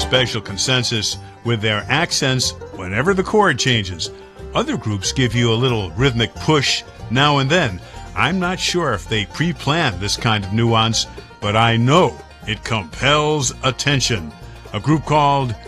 special consensus with their accents whenever the chord changes. Other groups give you a little rhythmic push now and then. I'm not sure if they pre-planned this kind of nuance, but I know it compels attention. A group called